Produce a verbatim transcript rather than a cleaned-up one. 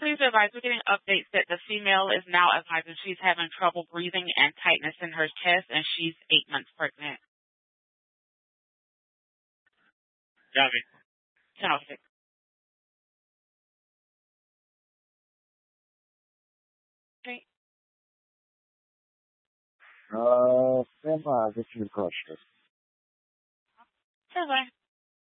please advise we're getting updates that the female is now advising she's having trouble breathing and tightness in her chest, and she's eight months pregnant. Yummy. ten oh six. Okay. Uh, stand by. I'll get you the question. Bye-bye.